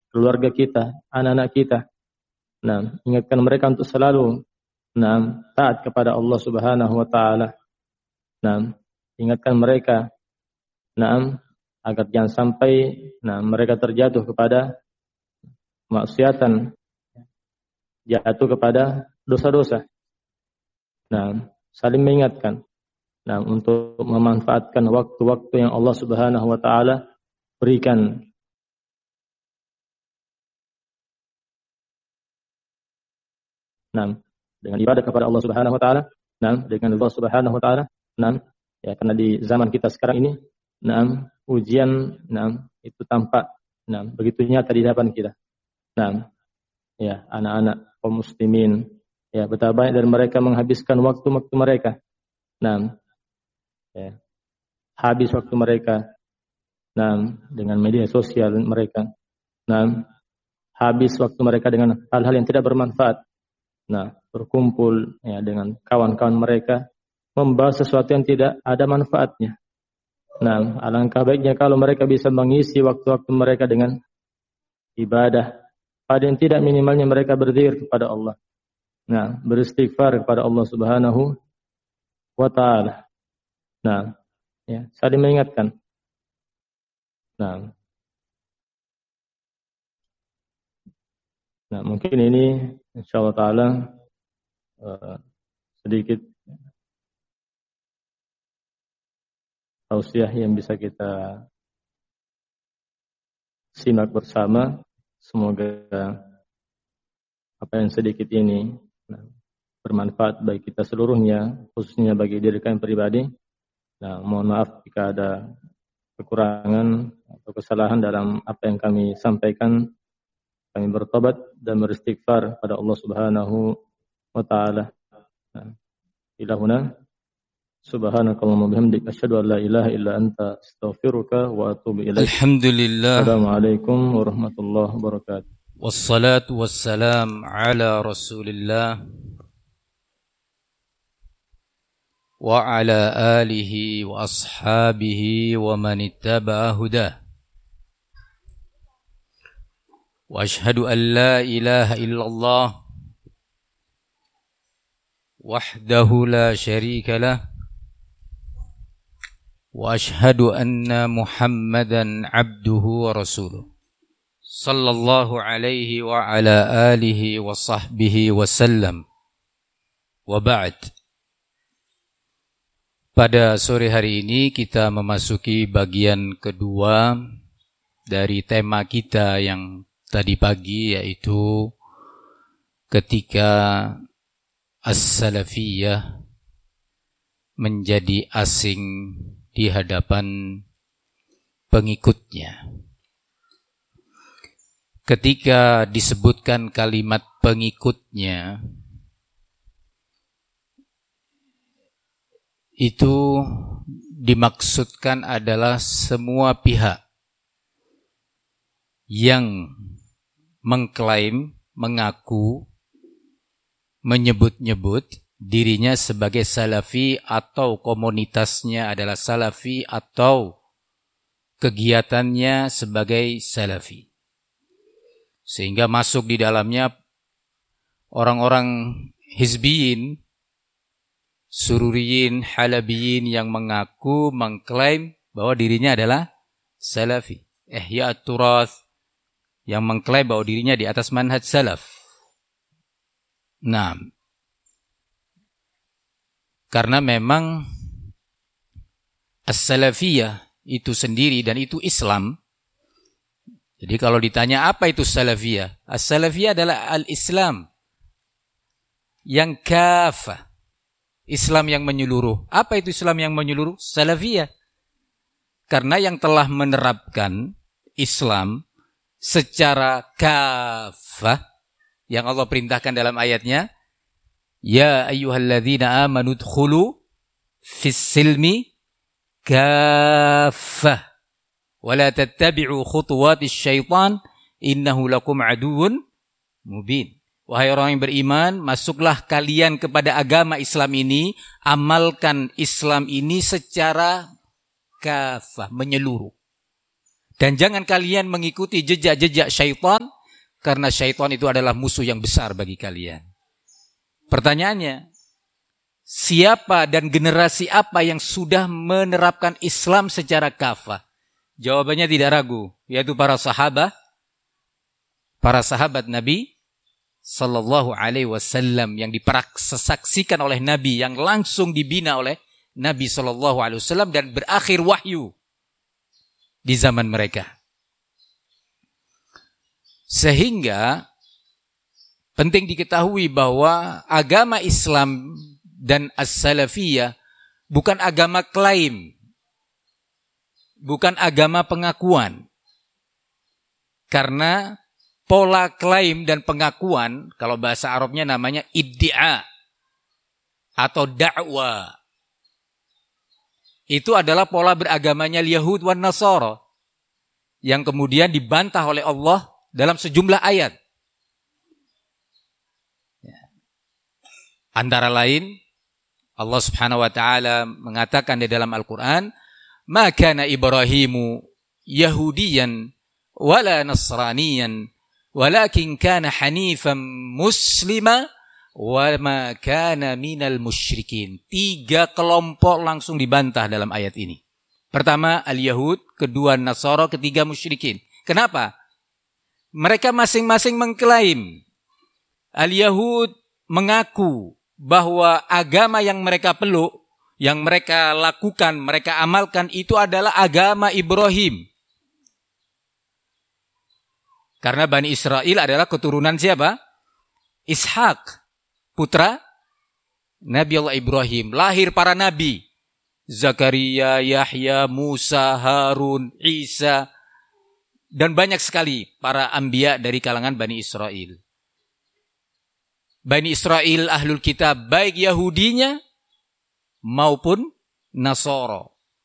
keluarga kita, anak-anak kita. Nah, ingatkan mereka untuk selalu taat kepada Allah Subhanahu wa taala. Nah, ingatkan mereka agar jangan sampai mereka terjatuh kepada maksiatan, jatuh kepada dosa-dosa. Nah, saling mengingatkan. Nah, untuk memanfaatkan waktu-waktu yang Allah Subhanahu wa taala berikan. Nah, dengan ibadah kepada Allah Subhanahu wa taala, dengan Allah Subhanahu wa taala, ya karena di zaman kita sekarang ini, ujian, itu tampak, begitu nyata di hadapan kita. Ya, anak-anak kaum muslimin, ya betapa banyak dari mereka menghabiskan waktu-waktu mereka. Ya, habis waktu mereka, dengan media sosial mereka. Habis waktu mereka dengan hal-hal yang tidak bermanfaat. Berkumpul ya dengan kawan-kawan mereka, membahas sesuatu yang tidak ada manfaatnya. Alangkah baiknya kalau mereka bisa mengisi waktu-waktu mereka dengan ibadah, pada yang tidak minimalnya mereka berzikir kepada Allah. Beristighfar kepada Allah Subhanahu wa taala. Ya, saling mengingatkan. Mungkin ini insyaallah taala sedikit tausiah yang bisa kita simak bersama. Semoga apa yang sedikit ini bermanfaat bagi kita seluruhnya, khususnya bagi diri kami pribadi. Mohon maaf jika ada kekurangan atau kesalahan dalam apa yang kami sampaikan. Kami bertobat dan beristighfar pada Allah Subhanahu wa taala. Ilahuna subhanakallahumma bihamdika asyhadu an la ilaha illa anta astaghfiruka wa atubu ilaik. Alhamdulillah. Assalamualaikum warahmatullahi wabarakatuh. Wassalatu wassalam ala Rasulillah wa ala alihi wa ashabihi wa man ittaba'a hudah. Wa ashhadu an la ilaha illallah wahdahu la syarika lah wa ashhadu anna Muhammadan abduhu wa rasuluh sallallahu alaihi wa ala alihi wa sahbihi wa sallam. Wa ba'd. Pada sore hari ini kita memasuki bagian kedua dari tema kita yang tadi pagi, yaitu ketika as-salafiyah menjadi asing di hadapan pengikutnya. Ketika disebutkan kalimat pengikutnya, itu dimaksudkan adalah semua pihak yang mengklaim, mengaku, menyebut-nyebut dirinya sebagai salafi atau komunitasnya adalah salafi atau kegiatannya sebagai salafi. Sehingga masuk di dalamnya orang-orang hizbiyin, sururiyin, halabiyin yang mengaku, mengklaim bahwa dirinya adalah salafi. Ihya'at Turath yang mengklaim bahwa dirinya di atas manhaj salaf. Karena memang as-salafiyah itu sendiri dan itu Islam. Jadi kalau ditanya apa itu salafiyah? As-salafiyah adalah al-Islam yang kafah. Islam yang menyeluruh. Apa itu Islam yang menyeluruh? Salafiyah. Karena yang telah menerapkan Islam secara kafah yang Allah perintahkan dalam ayatnya, ya ayyuhalladzina amanu dkhulu fis silmi kafah wa la tattabi'u khutuwatis syaitan innahu lakum aduwwun mubin. Wahai orang yang beriman, masuklah kalian kepada agama Islam ini, amalkan Islam ini secara kafah, menyeluruh. Dan jangan kalian mengikuti jejak-jejak syaitan, karena syaitan itu adalah musuh yang besar bagi kalian. Pertanyaannya, siapa dan generasi apa yang sudah menerapkan Islam secara kafah? Jawabannya tidak ragu, yaitu para sahabat Nabi Sallallahu Alaihi Wasallam yang disaksikan oleh Nabi, yang langsung dibina oleh Nabi Sallallahu Alaihi Wasallam dan berakhir wahyu di zaman mereka. Sehingga penting diketahui bahwa agama Islam dan as-salafiyah bukan agama klaim, bukan agama pengakuan. Karena pola klaim dan pengakuan, kalau bahasa Arabnya namanya iddia atau da'wa. Itu adalah pola beragamanya Yahud wan Nasara yang kemudian dibantah oleh Allah dalam sejumlah ayat. Antara lain Allah Subhanahu wa taala mengatakan di dalam Al-Qur'an, "Ma kana Ibrahimu Yahudiyan wala Nasraniyan, walakin kana hanifan muslima wa ma kana minal musyrikin." 3 kelompok langsung dibantah dalam ayat ini. Pertama al-Yahud, kedua Nasara, ketiga musyrikin. Kenapa? Mereka masing-masing mengklaim. Al-Yahud mengaku bahwa agama yang mereka peluk, yang mereka lakukan, mereka amalkan itu adalah agama Ibrahim. Karena Bani Israel adalah keturunan siapa? Ishak, putra Nabi Allah Ibrahim. Lahir para nabi, Zakaria, Yahya, Musa, Harun, Isa, dan banyak sekali para anbiya dari kalangan Bani Israel. Bani Israel ahlul kitab, baik Yahudinya maupun Nasara.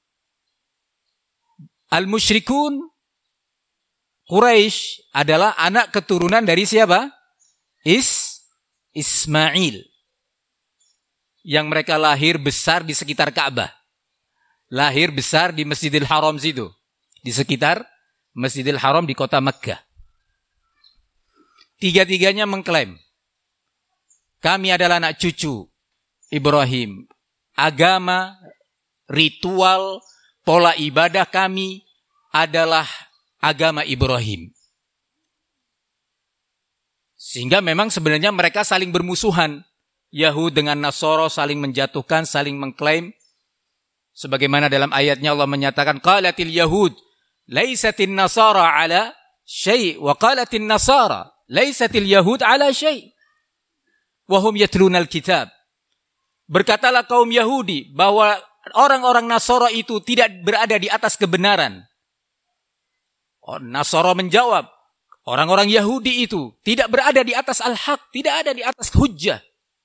Al-musyrikun Quraisy adalah anak keturunan dari siapa? Ismail. Yang mereka lahir besar di sekitar Ka'bah. Lahir besar di Masjidil Haram situ. Di sekitar Masjidil Haram di kota Makkah. 3-tiganya mengklaim, kami adalah anak cucu Ibrahim. Agama, ritual, pola ibadah kami adalah agama Ibrahim. Sehingga memang sebenarnya mereka saling bermusuhan. Yahud dengan Nasara saling menjatuhkan, saling mengklaim. Sebagaimana dalam ayatnya Allah menyatakan, qalatil Yahud laisatin Nasara ala syai' wa qalatin Nasara laisatil Yahud ala syai' wa hum yatlunal kitab. Berkatalah kaum Yahudi bahwa orang-orang Nasara itu tidak berada di atas kebenaran. Nasara menjawab, orang-orang Yahudi itu tidak berada di atas al-haq, tidak ada di atas hujjah.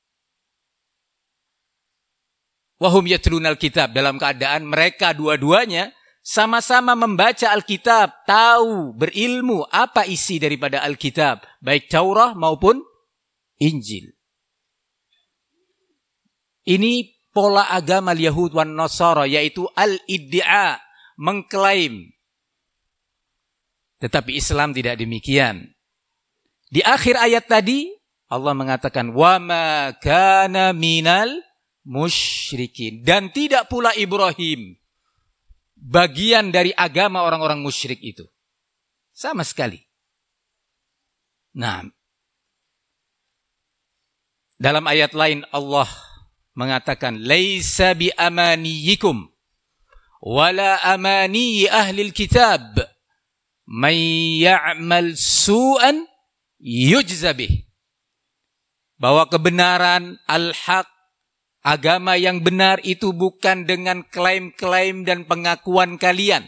Wahum yatlunal kitab, dalam keadaan mereka dua-duanya sama-sama membaca Alkitab, tahu, berilmu apa isi daripada Alkitab, baik Taurah maupun Injil. Ini pola agama Yahud wan Nasara, yaitu al-iddia, mengklaim. Tetapi Islam tidak demikian. Di akhir ayat tadi Allah mengatakan wa ma kana minal musyrikin, dan tidak pula Ibrahim bagian dari agama orang-orang musyrik itu. Sama sekali. Nah, dalam ayat lain Allah mengatakan laisa bi amaniyikum wala amani ahlil kitab may ya'mal su'an yujza bih. Bahwa kebenaran al-haq, agama yang benar itu bukan dengan klaim-klaim dan pengakuan kalian.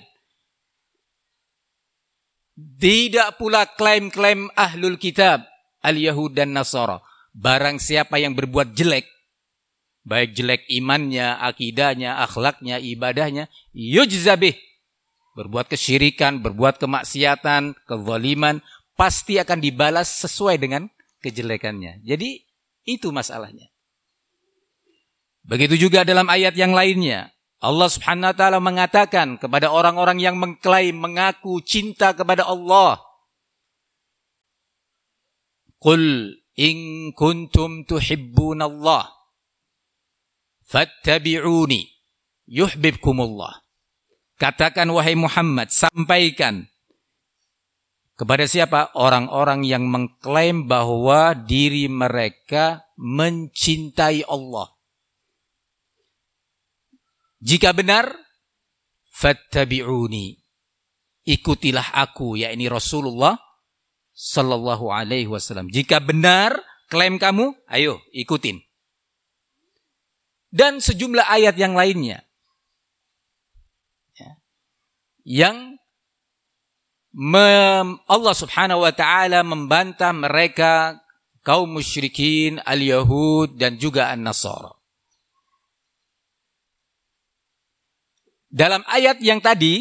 Tidak pula klaim-klaim ahlul kitab, al-Yahud dan Nasara. Barang siapa yang berbuat jelek, baik jelek imannya, akidahnya, akhlaknya, ibadahnya, yujzabih. Berbuat kesyirikan, berbuat kemaksiatan, kezaliman, pasti akan dibalas sesuai dengan kejelekannya. Jadi itu masalahnya. Begitu juga dalam ayat yang lainnya. Allah Subhanahu wa taala mengatakan kepada orang-orang yang mengklaim mengaku cinta kepada Allah, "Qul in kuntum tuhibbunallah fattabi'uni yuhibbukumullah." Katakan wahai Muhammad, sampaikan kepada siapa? Orang-orang yang mengklaim bahwa diri mereka mencintai Allah. Jika benar, fattabi'uni, ikutilah aku, yakni Rasulullah sallallahu alaihi wasallam. Jika benar klaim kamu, ayo ikutin. Dan sejumlah ayat yang lainnya yang Allah Subhanahu wa taala membantah mereka kaum musyrikin al-Yahud dan juga an-Nasara. Dalam ayat yang tadi,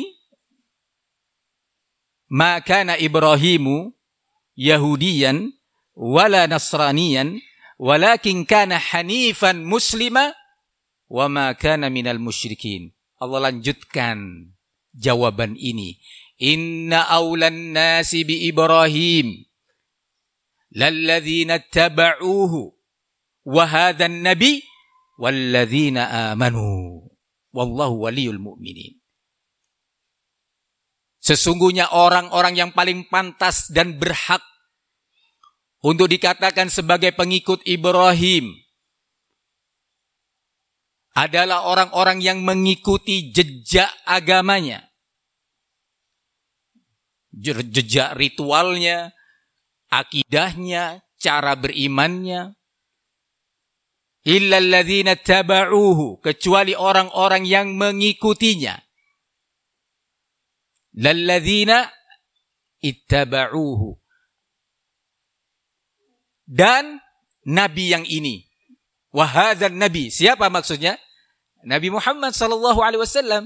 ma kana Ibrahimu Yahudiyan wala Nasraniyan walakin kana hanifan muslima wa ma kana minal musyrikin. Allah lanjutkan jawaban ini. Inna awlan nasi bi Ibrahim lalladzina taba'uhu wa hadhan nabi walladzina amanu. Wallahu waliyul mu'minin. Sesungguhnya orang-orang yang paling pantas dan berhak untuk dikatakan sebagai pengikut Ibrahim adalah orang-orang yang mengikuti jejak agamanya. Jejak ritualnya, akidahnya, cara berimannya. Illal ladzina taba'uhu, kecuali orang-orang yang mengikutinya. Lalladzina ittaba'uhu, dan nabi yang ini. Wa hadzal nabi, siapa maksudnya? Nabi Muhammad sallallahu alaihi wasallam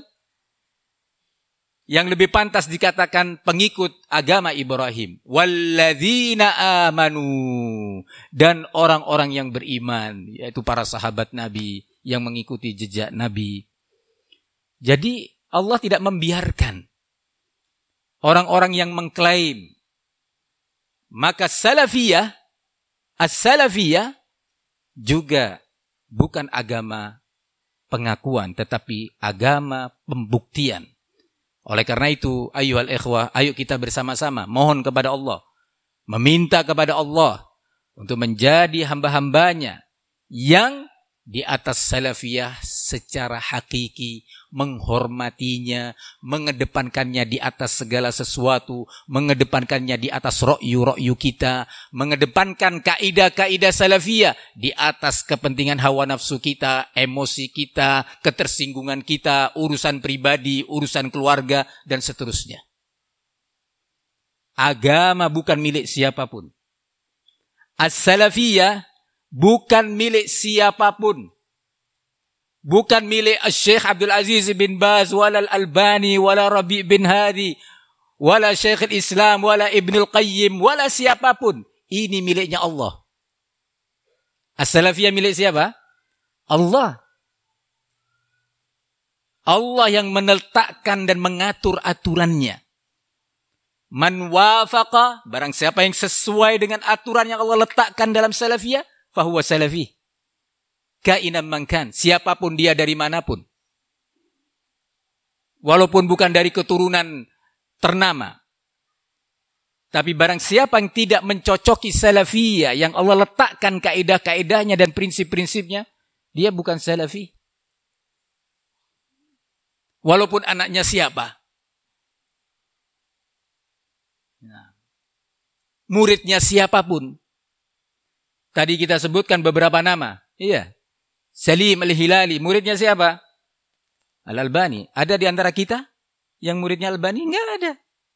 yang lebih pantas dikatakan pengikut agama Ibrahim. Walladzina amanu, dan orang-orang yang beriman, yaitu para sahabat Nabi yang mengikuti jejak Nabi. Jadi Allah tidak membiarkan orang-orang yang mengklaim. Maka salafiyah, as-salafiyah juga bukan agama pengakuan, tetapi agama pembuktian. Oleh karena itu, ayyuhal ikhwah, ayo kita bersama-sama mohon kepada Allah, meminta kepada Allah untuk menjadi hamba-hambanya yang di atas salafiyah secara hakiki, menghormatinya, mengedepankannya di atas segala sesuatu, mengedepankannya di atas ra'yu kita, mengedepankan kaidah-kaidah salafiyah di atas kepentingan hawa nafsu kita, emosi kita, ketersinggungan kita, urusan pribadi, urusan keluarga, dan seterusnya. Agama bukan milik siapapun. As-salafiyah bukan milik siapapun. Bukan milik Syekh Abdul Aziz bin Baz, wala Al-Albani, wala Rabi' bin Hadi, wala Syekh Islam, wala Ibnul Qayyim, wala siapapun. Ini miliknya Allah. As-salafiyah milik siapa? Allah. Allah yang meletakkan dan mengatur aturannya. Man wafaqa, barang siapa yang sesuai dengan aturan yang Allah letakkan dalam salafiyah, fahuwa salafi. Kainan mangkan, siapapun dia dari manapun. Walaupun bukan dari keturunan ternama. Tapi barang siapa yang tidak mencocoki salafiyah, yang Allah letakkan kaidah-kaidahnya dan prinsip-prinsipnya, dia bukan salafi. Walaupun anaknya siapa. Muridnya siapapun. Tadi kita sebutkan beberapa nama. Iya. Salim Al-Hilali, muridnya siapa? Al-Albani. Ada di antara kita yang muridnya Albani? Enggak ada.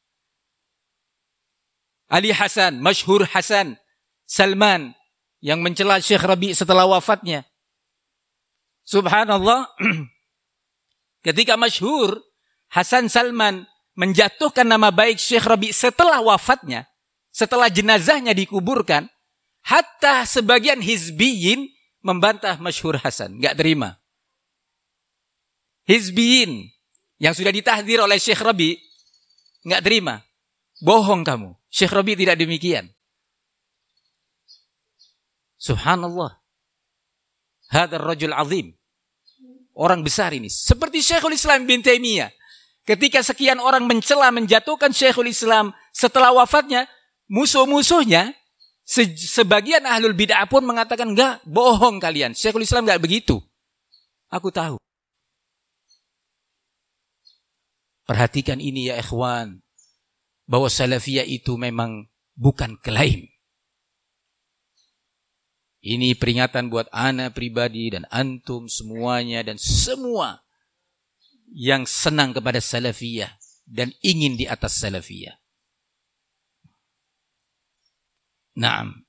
Ali Hasan, Masyhur Hasan Salman, yang mencela Syekh Rabi' setelah wafatnya. Subhanallah. Ketika Masyhur Hasan Salman menjatuhkan nama baik Syekh Rabi' setelah wafatnya, setelah jenazahnya dikuburkan, hatta sebagian hizbiyin membantah Masyhur Hasan, enggak terima. Hizbiyin yang sudah ditahdir oleh Syekh Rabi enggak terima. Bohong kamu. Syekh Rabi tidak demikian. Subhanallah. Hadzal rajul azim. Orang besar ini. Seperti Syekhul Islam bin Taimiyah. Ketika sekian orang mencela, menjatuhkan Syekhul Islam setelah wafatnya, musuh-musuhnya, sebagian ahlul bid'ah pun mengatakan, enggak, bohong kalian. Syekhul Islam enggak begitu. Aku tahu. Perhatikan ini ya ikhwan. Bahwa salafiyah itu memang bukan klaim. Ini peringatan buat ana pribadi dan antum semuanya dan semua yang senang kepada salafiyah dan ingin di atas salafiyah. Naam.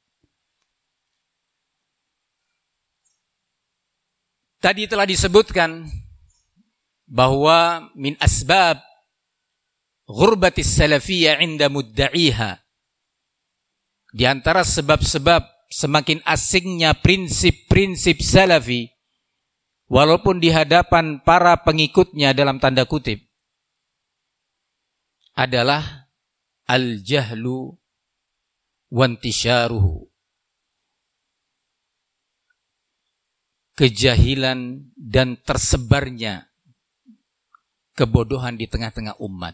Tadi telah disebutkan bahwa min asbab ghurbatis salafiyah inda mudda'iha. Di antara sebab-sebab semakin asingnya prinsip-prinsip salafi, walaupun di hadapan para pengikutnya dalam tanda kutip, adalah al-jahlu wantisyaruhu. Kejahilan dan tersebarnya kebodohan di tengah-tengah umat.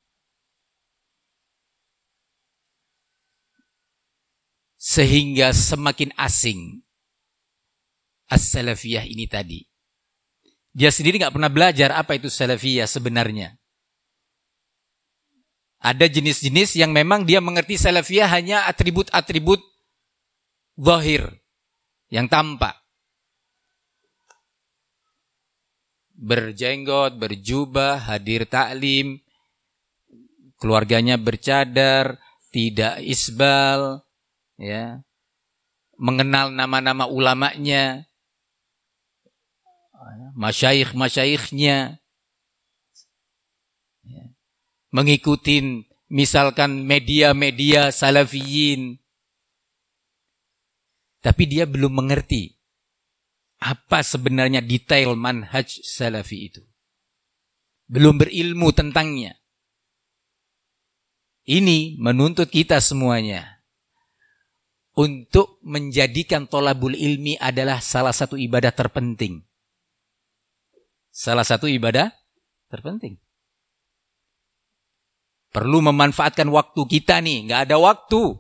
Sehingga semakin asing as-salafiyah ini tadi. Dia sendiri gak pernah belajar apa itu salafiyah sebenarnya. Ada jenis-jenis yang memang dia mengerti salafiyah hanya atribut-atribut zahir, yang tampak. Berjenggot, berjubah, hadir taklim, keluarganya bercadar, tidak isbal, ya, mengenal nama-nama ulamanya, masyayikh-masyayikhnya, ya, mengikuti misalkan media-media salafiyin, tapi dia belum mengerti apa sebenarnya detail manhaj salafi itu, belum berilmu tentangnya. Ini menuntut kita semuanya untuk menjadikan thalabul ilmi adalah salah satu ibadah terpenting. Salah satu ibadah terpenting. Perlu memanfaatkan waktu kita nih. Nggak ada waktu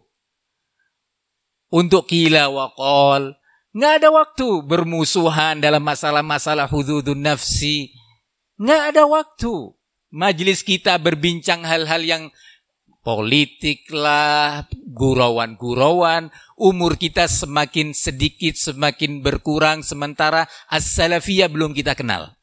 untuk qila wa qal. Nggak ada waktu bermusuhan dalam masalah-masalah hududun nafsi. Nggak ada waktu. Majelis kita berbincang hal-hal yang politik lah, gurauan-gurauan, umur kita semakin sedikit, semakin berkurang, sementara as-salafiyah belum kita kenal.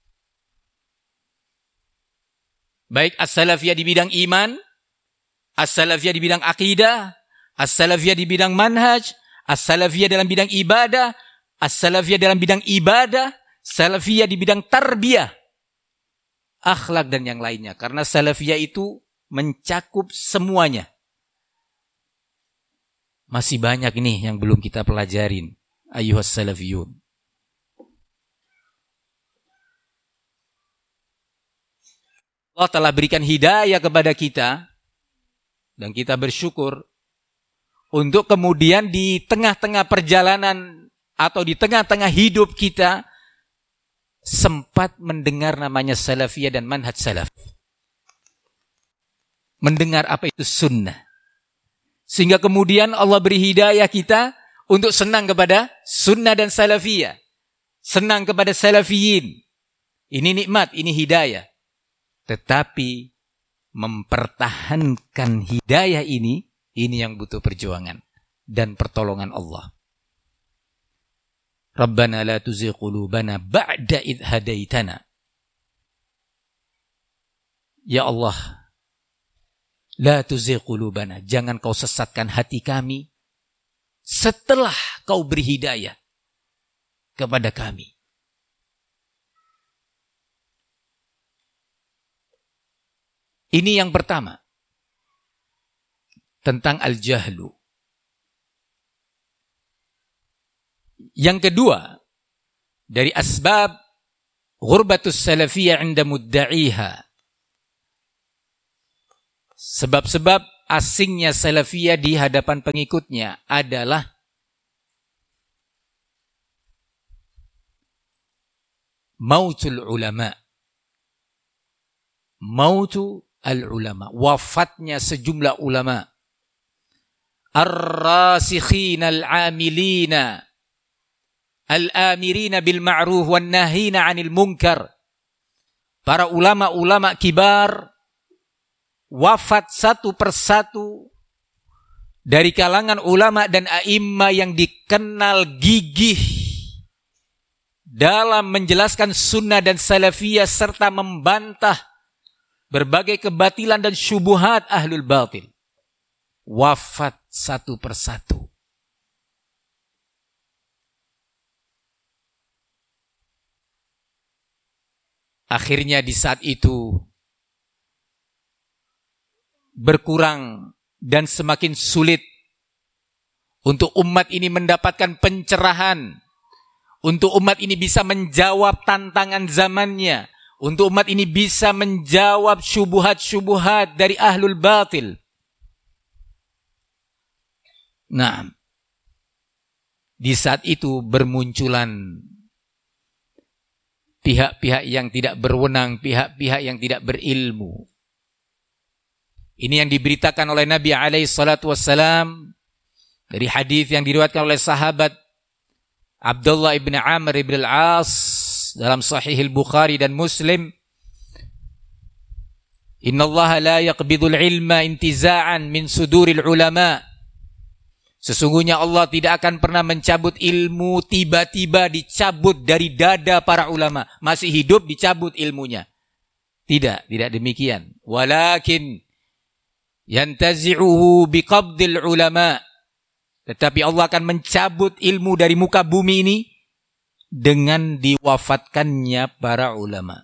Baik as-salafiyah di bidang iman, as-salafiyah di bidang akidah, as-salafiyah di bidang manhaj, as-salafiyah dalam bidang ibadah, as-salafiyah dalam bidang ibadah, salafiyah di bidang tarbiyah, akhlak dan yang lainnya. Karena salafiyah itu mencakup semuanya. Masih banyak ini yang belum kita pelajarin. Ayyuhas salafiyun. Allah telah berikan hidayah kepada kita. Dan kita bersyukur. Untuk kemudian di tengah-tengah perjalanan atau di tengah-tengah hidup kita sempat mendengar namanya salafiyah dan manhaj salaf. Mendengar apa itu sunnah. Sehingga kemudian Allah beri hidayah kita untuk senang kepada sunnah dan salafiyah. Senang kepada salafiyin. Ini nikmat, ini hidayah. Tetapi mempertahankan hidayah ini yang butuh perjuangan dan pertolongan Allah. Rabbana la tuzigh qulubana ba'da idh hadaitana. Ya Allah, la tuzigh qulubana, jangan kau sesatkan hati kami setelah kau beri hidayah kepada kami. Ini yang pertama. Tentang al-jahlu. Yang kedua, dari asbab Ghurbatus salafiyah 'inda mudda'iha. Sebab-sebab asingnya salafiyah di hadapan pengikutnya adalah mautul ulama. Mautu al-ulama, wafatnya sejumlah ulama. Ar-rasikhina al-amilina al-amirina bil ma'ruf wan nahina 'anil munkar. Para ulama-ulama kibar wafat satu persatu dari kalangan ulama dan a'imma yang dikenal gigih dalam menjelaskan sunnah dan salafiyah serta membantah berbagai kebatilan dan syubuhat ahlul batil. Wafat satu persatu. Akhirnya di saat itu berkurang dan semakin sulit untuk umat ini mendapatkan pencerahan, untuk umat ini bisa menjawab tantangan zamannya, untuk umat ini bisa menjawab syubuhat-syubuhat dari ahlul batil. Nah, di saat itu bermunculan pihak-pihak yang tidak berwenang, pihak-pihak yang tidak berilmu. Ini yang diberitakan oleh Nabi alaihi salatu wassalam dari hadis yang diriwayatkan oleh sahabat Abdullah ibn Amr ibn al-As dalam Sahih al-Bukhari dan Muslim. Inna Allah la yaqbidul ilma intiza'an min suduril ulama. Sesungguhnya Allah tidak akan pernah mencabut ilmu tiba-tiba dicabut dari dada para ulama. Masih hidup dicabut ilmunya. Tidak demikian. Walakin yantazi'uhu biqabdil ulama. Tetapi Allah akan mencabut ilmu dari muka bumi ini dengan diwafatkannya para ulama.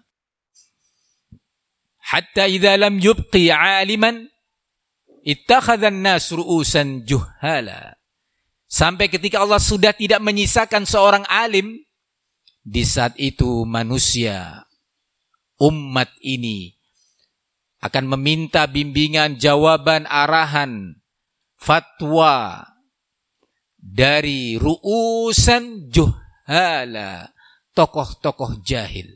Hatta idza lam yubqi 'aliman ittakhadhan nas ru'usan juhala. Sampai ketika Allah sudah tidak menyisakan seorang alim, di saat itu manusia, umat ini akan meminta bimbingan, jawaban, arahan, fatwa dari ru'usan juhala, tokoh-tokoh jahil.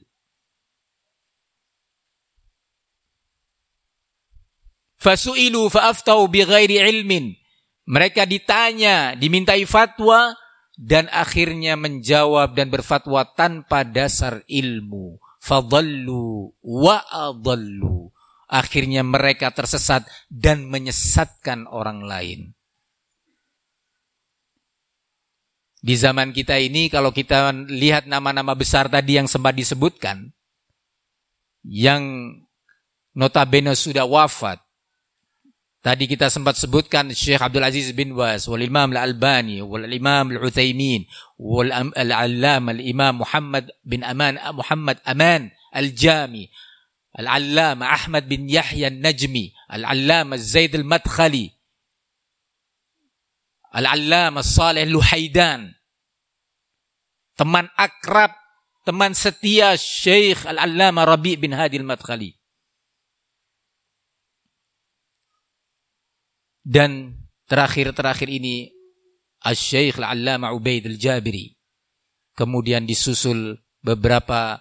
Fasu'ilu fa'aftau bighairi ilmin. Mereka ditanya, dimintai fatwa, dan akhirnya menjawab dan berfatwa tanpa dasar ilmu. Fadallu wa adallu. Akhirnya mereka tersesat dan menyesatkan orang lain. Di zaman kita ini, kalau kita lihat nama-nama besar tadi yang sempat disebutkan, yang notabene sudah wafat, tadi kita sempat sebutkan Syekh Abdul Aziz bin Baz, wal Imam Al-Albani, wal Imam Al-Utsaimin, wal Al-Allam Al-Imam Muhammad Aman Al-Jami, Al-Allam Ahmad bin Yahya An-Najmi, Al-Allam Zaid Al-Madkhali, Al-Allam Salih Al-Luhaidan. Teman akrab, teman setia Syekh Al-Allam Rabi' bin Hadi Al-Madkhali. Dan terakhir ini Asy-Syaikh Al-Allamah Ubaid Al-Jabiri. Kemudian disusul beberapa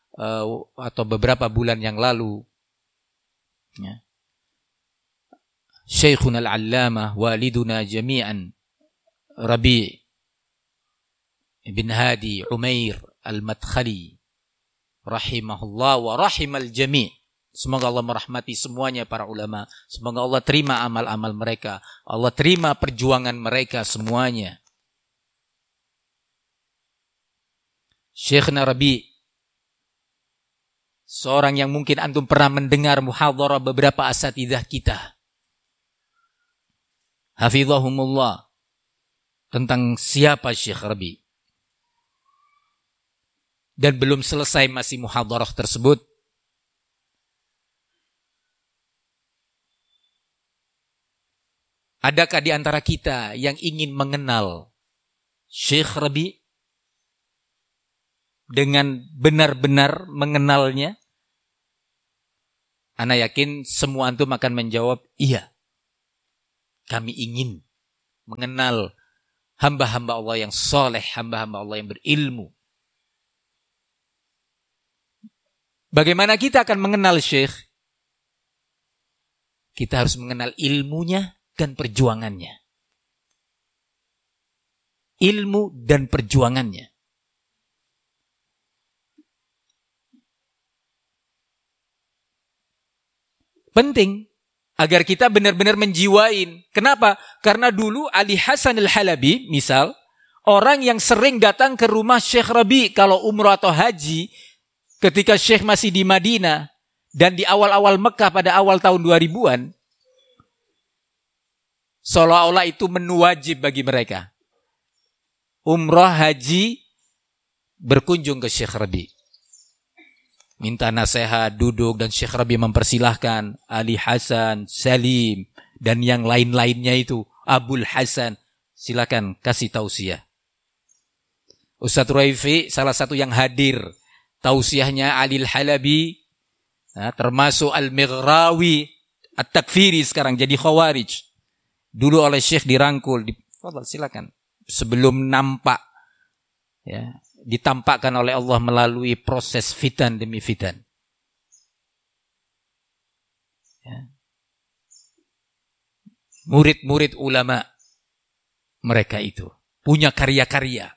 bulan yang lalu, ya, Syekhuna Al-Allamah waliduna jami'an Rabi' bin Hadi Umair Al-Madkhali rahimahullah wa rahimal jami'. Semoga Allah merahmati semuanya para ulama. Semoga Allah terima amal-amal mereka. Allah terima perjuangan mereka semuanya. Syekhna Rabi', seorang yang mungkin antum pernah mendengar muhadharah beberapa asatidzah kita, hafizahumullah, tentang siapa Syekh Rabi'. Dan belum selesai masih muhadharah tersebut, adakah di antara kita yang ingin mengenal Syekh Rabi'? dengan benar-benar mengenalnya? Ana yakin semua antum akan menjawab, iya. Kami ingin mengenal hamba-hamba Allah yang soleh, hamba-hamba Allah yang berilmu. Bagaimana kita akan mengenal Syekh? Kita harus mengenal ilmunya dan perjuangannya. Ilmu dan perjuangannya. Penting agar kita benar-benar menjiwain. Kenapa? Karena dulu Ali Hasan Al-Halabi, misal, orang yang sering datang ke rumah Syekh Rabi kalau umrah atau haji, ketika Syekh masih di Madinah, dan di awal-awal Mekah pada awal tahun 2000-an, seolah-olah itu menu wajib bagi mereka. Umrah, haji, berkunjung ke Syekh Rabi. Minta nasihat, duduk, dan Syekh Rabi mempersilahkan Ali Hasan, Salim, dan yang lain-lainnya itu, Abul Hasan, silakan kasih tausiah. Ustadz Raifi salah satu yang hadir, tausiahnya Ali Al-Halabi, termasuk Al-Mighrawi, At-Takfiri sekarang jadi Khawarij. Dulu oleh Syekh dirangkul, silakan. Sebelum nampak, ya, ditampakkan oleh Allah melalui proses fitan demi fitan. Ya. Murid-murid ulama mereka itu punya karya-karya.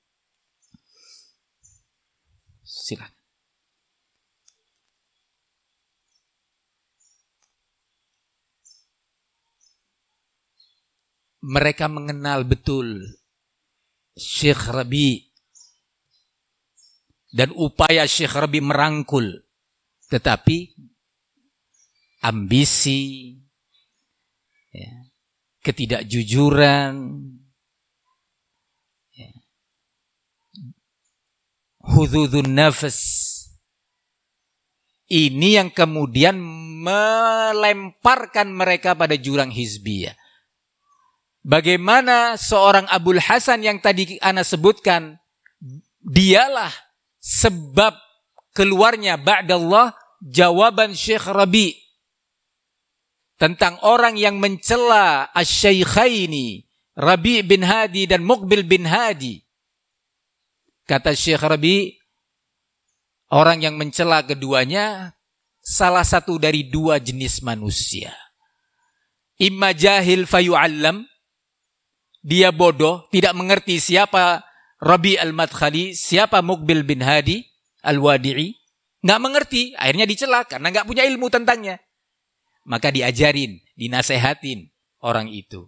Silakan. Mereka mengenal betul Syekh Rabi dan upaya Syekh Rabi merangkul, tetapi ambisi, ya, ketidakjujuran, ya, hududun nafas, ini yang kemudian melemparkan mereka pada jurang hizbiyah. Bagaimana seorang Abul Hasan yang tadi ana sebutkan, dialah sebab keluarnya ba'dallah jawaban Syekh Rabi tentang orang yang mencela asy-syaikhaini Rabi bin Hadi dan Muqbil bin Hadi. Kata Syekh Rabi, orang yang mencela keduanya salah satu dari dua jenis manusia. Imma jahil fayu'allam, dia bodoh, tidak mengerti siapa Rabi al-Madkhali, siapa Muqbil bin Hadi al-Wadi'i, nggak mengerti, akhirnya dicela karena nggak punya ilmu tentangnya. Maka diajarin, dinasehatin orang itu.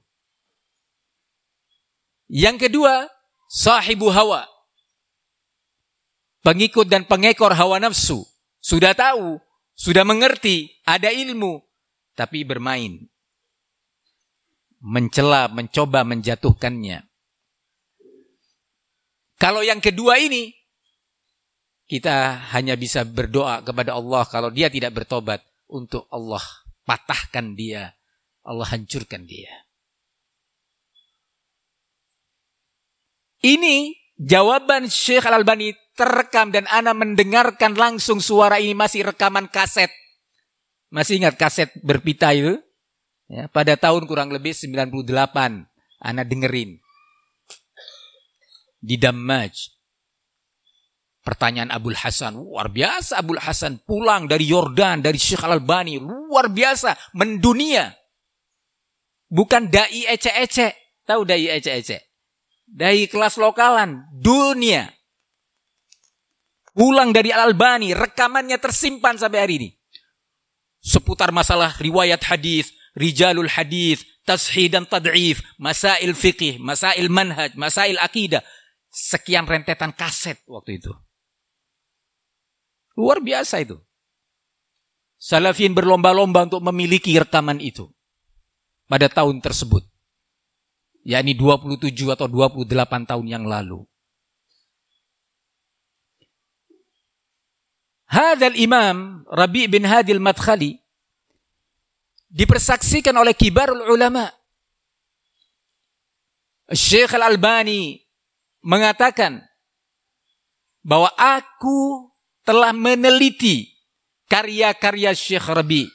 Yang kedua, sahibu hawa, pengikut dan pengekor hawa nafsu, sudah tahu, sudah mengerti, ada ilmu, tapi bermain, mencela, mencoba menjatuhkannya. Kalau yang kedua ini, kita hanya bisa berdoa kepada Allah kalau dia tidak bertobat, untuk Allah patahkan dia, Allah hancurkan dia. Ini jawaban Syekh Al-Albani terekam dan ana mendengarkan langsung suara ini, masih rekaman kaset. Masih ingat kaset berpita itu? Ya, pada tahun kurang lebih 98, ana dengerin. Di Dammaj. Pertanyaan Abul Hasan, luar biasa Abul Hasan, pulang dari Yordan, dari Syekh Al-Albani, luar biasa, mendunia. Bukan dai ecek-ecek, tahu dai ecek-ecek? Dai kelas lokalan, dunia. Pulang dari Al-Albani, rekamannya tersimpan sampai hari ini. Seputar masalah riwayat hadis, rijalul hadis, tashih dan tad'if, masail fiqih, masail manhaj, masail akidah. Sekian rentetan kaset waktu itu. Luar biasa itu. Salafin berlomba-lomba untuk memiliki rekaman itu pada tahun tersebut. Yakni 27 atau 28 tahun yang lalu. Hadzal Imam Rabi' bin Hadi al-Madkhali dipersaksikan oleh kibarul ulama. Syekh Al-Albani mengatakan bahwa aku telah meneliti karya-karya Syekh Rabi.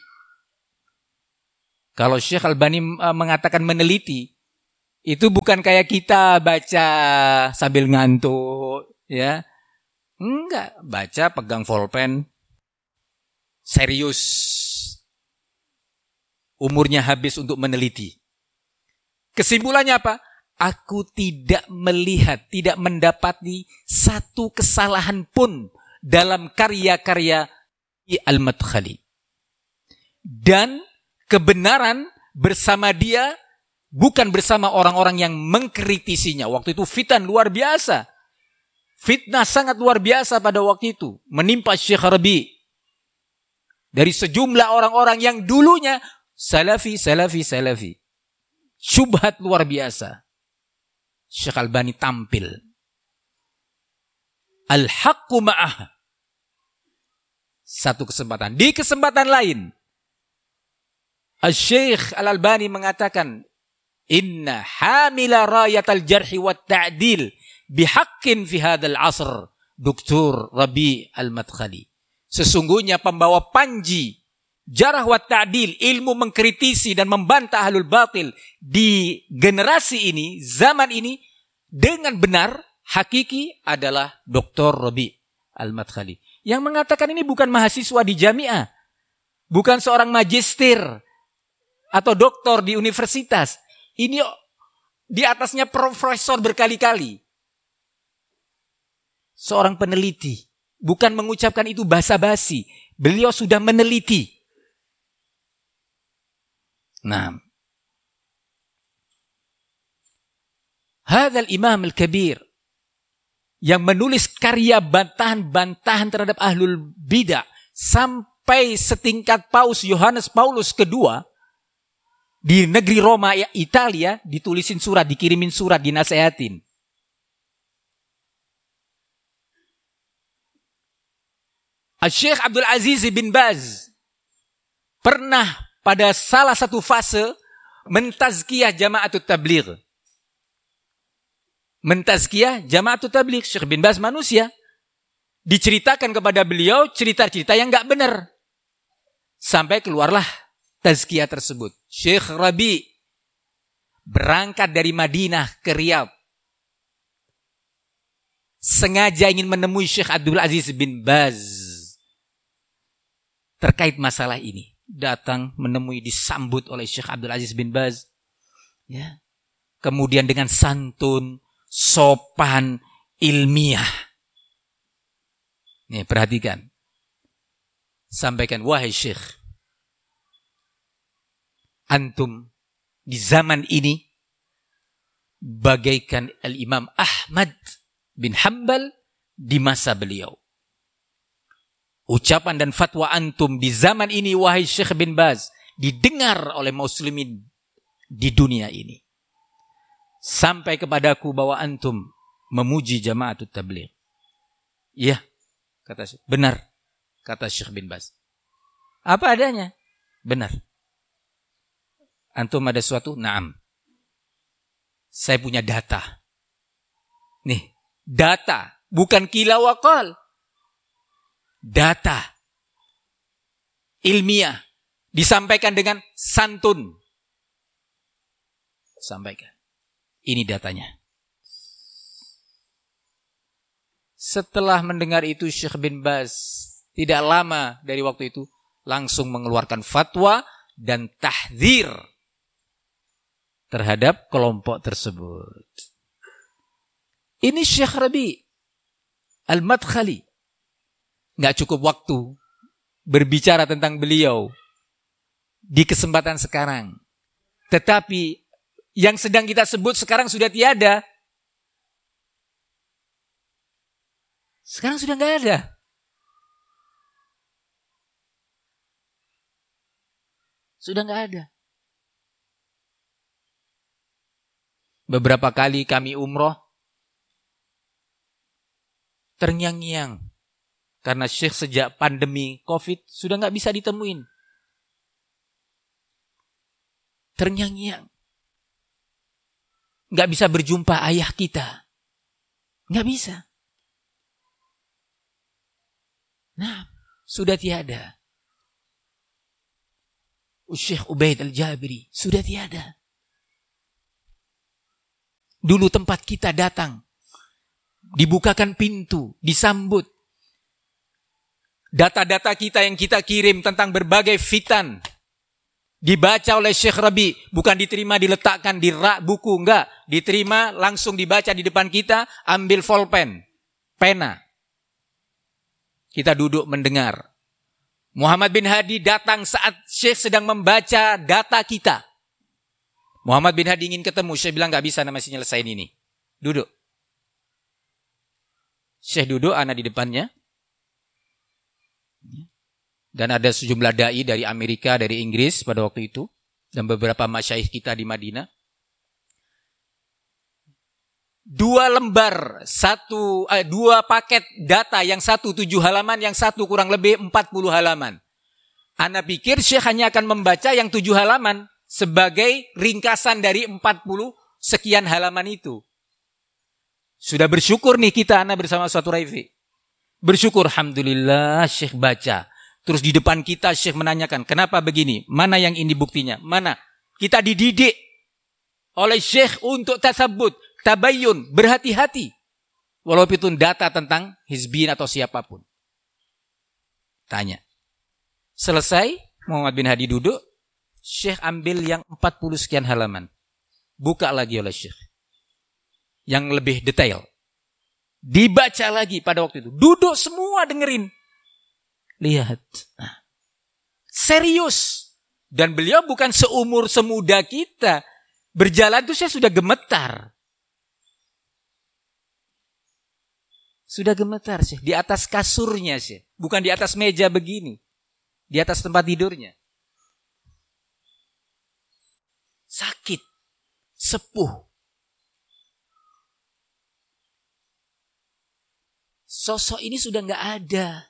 Kalau Syekh Albani mengatakan meneliti, itu bukan kayak kita baca sambil ngantuk, ya. Enggak, baca pegang pulpen, serius. Umurnya habis untuk meneliti. Kesimpulannya apa? Aku tidak melihat, tidak mendapati satu kesalahan pun dalam karya-karya Al-Madkhali. Dan kebenaran bersama dia, bukan bersama orang-orang yang mengkritisinya. Waktu itu fitnah luar biasa. Fitnah sangat luar biasa pada waktu itu. Menimpa Syekh Rabi. Dari sejumlah orang-orang yang dulunya salafi. Syubhat luar biasa. Syekh Albani tampil. Al-haqqu ma'ah. Satu kesempatan. Di kesempatan lain, Al-Syekh Al-Albani mengatakan, Inna hamila rayatal jarhi wa ta'dil bihaqqin fi hadal asr, Dr. Rabi Al-Madkhali. Sesungguhnya pembawa panji jarah wa ta'dil, ilmu mengkritisi dan membantah ahlul batil di generasi ini, zaman ini, dengan benar, hakiki adalah Dr. Rabi Al-Madkhali. Yang mengatakan ini bukan mahasiswa di jamiah, bukan seorang magister atau doktor di universitas. Ini di atasnya profesor berkali-kali. Seorang peneliti. Bukan mengucapkan itu basa-basi. Beliau sudah meneliti. Nah. Hadzal Imam Al-Kabir yang menulis karya bantahan-bantahan terhadap ahlul bidah sampai setingkat Paus Yohanes Paulus II di negeri Roma, Italia, ditulisin surat, dikirimin surat, dinasehatin. Syekh Abdul Aziz bin Baz pernah pada salah satu fase mentazkiyah Jama'atut Tabligh. Mentazkiyah Jama'atut Tabligh. Syekh bin Baz manusia. Diceritakan kepada beliau cerita-cerita yang enggak benar. Sampai keluarlah tazkiyah tersebut. Syekh Rabi berangkat dari Madinah ke Riyadh. Sengaja ingin menemui Syekh Abdul Aziz bin Baz. Terkait masalah ini. Datang menemui, disambut oleh Syekh Abdul Aziz bin Baz. Ya. Kemudian dengan santun, sopan, ilmiah. Nih, perhatikan. Sampaikan, wahai Syekh, antum di zaman ini bagaikan Al-Imam Ahmad bin Hanbal di masa beliau. Ucapan dan fatwa antum di zaman ini, wahai Syekh bin Baz, didengar oleh muslimin di dunia ini. Sampai kepadaku bahwa antum memuji Jama'atut Tabligh. Iya, kata Syekh. Benar, kata Syekh bin Baz. Apa adanya? Benar. Antum ada sesuatu? Naam. Saya punya data. Nih, data. Bukan kila wakal. Data. Ilmiah. Disampaikan dengan santun. Sampaikan. Ini datanya. Setelah mendengar itu Syekh bin Baz, tidak lama dari waktu itu, langsung mengeluarkan fatwa dan tahdzir terhadap kelompok tersebut. Ini Syekh Rabi Al-Madkhali. Nggak cukup waktu berbicara tentang beliau di kesempatan sekarang. Tetapi yang sedang kita sebut sekarang sudah tiada. Sekarang sudah nggak ada. Sudah nggak ada. Beberapa kali kami umroh, terngiang-ngiang. Karena Syekh sejak pandemi COVID sudah nggak bisa ditemuin. Terngiang-ngiang. Nggak bisa berjumpa ayah kita. Nggak bisa. Nah, sudah tiada. Syekh Ubaid Al-Jabiri sudah tiada. Dulu tempat kita datang, dibukakan pintu, disambut. Data-data kita yang kita kirim tentang berbagai fitan dibaca oleh Syekh Rabi, bukan diterima diletakkan di rak buku, enggak, diterima langsung dibaca di depan kita, ambil pulpen, pena. Kita duduk mendengar. Muhammad bin Hadi datang saat Syekh sedang membaca data kita. Muhammad bin Hadi ingin ketemu, Syekh bilang enggak bisa, masih nyelesain ini. Duduk. Syekh duduk, ana di depannya. Dan ada sejumlah dai dari Amerika, dari Inggris pada waktu itu, dan beberapa masyaikh kita di Madinah. 2 paket data, yang satu 7 halaman, yang satu kurang lebih 40 halaman. Ana pikir Syekh hanya akan membaca yang 7 halaman sebagai ringkasan dari 40 sekian halaman itu. Sudah bersyukur nih kita, ana bersama suatu Raifi. Bersyukur, alhamdulillah Syekh baca. Terus di depan kita Syekh menanyakan, kenapa begini? Mana yang ini buktinya? Mana? Kita dididik oleh Syekh untuk tasabbut, tabayyun, berhati-hati. Walaupun itu data tentang hizbin atau siapapun. Tanya. Selesai, Muhammad bin Hadi duduk, Syekh ambil yang 40 sekian halaman. Buka lagi oleh Syekh. Yang lebih detail. Dibaca lagi pada waktu itu. Duduk semua dengerin. Lihat. Nah, serius. Dan beliau bukan seumur semuda kita. Berjalan itu saya sudah gemetar. Sudah gemetar sih. Di atas kasurnya sih. Bukan di atas meja begini. Di atas tempat tidurnya. Sakit. Sepuh. Sosok ini sudah nggak ada.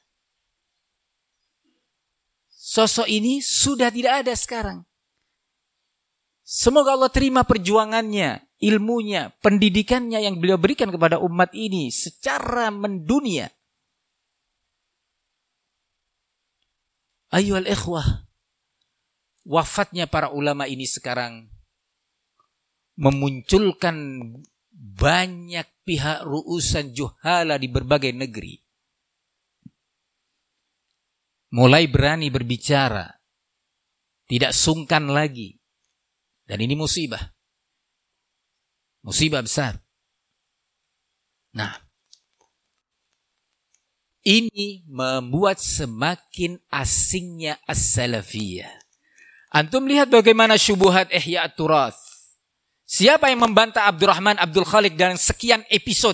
Sosok ini sudah tidak ada sekarang. Semoga Allah terima perjuangannya, ilmunya, pendidikannya yang beliau berikan kepada umat ini secara mendunia. Ayyuhal ikhwah, wafatnya para ulama ini sekarang memunculkan banyak pihak ru'usan juhala di berbagai negeri. Mulai berani berbicara, tidak sungkan lagi. Dan ini musibah. Musibah besar. Nah, ini membuat semakin asingnya as-salafiyah. Antum lihat bagaimana syubuhat Ihya at-Turath. Siapa yang membantah Abdurrahman Abdul Khaliq dalam sekian episode?